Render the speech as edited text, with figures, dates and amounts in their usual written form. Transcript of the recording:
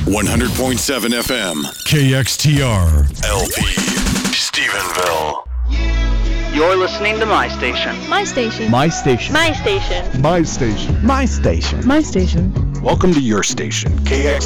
100.7 FM, KXTR, LP, Stephenville. You're listening to My Station. My station. My station. My station. My station. My station. My station. Welcome to your station, KXTR.